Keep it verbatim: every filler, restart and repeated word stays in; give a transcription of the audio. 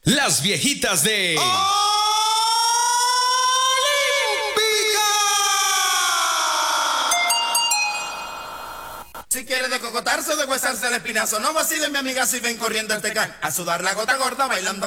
Las viejitas de... Si quieres de cocotarse o de huesarse el espinazo, no vacilen mi amiga si ven corriendo este can. A sudar la gota gorda bailando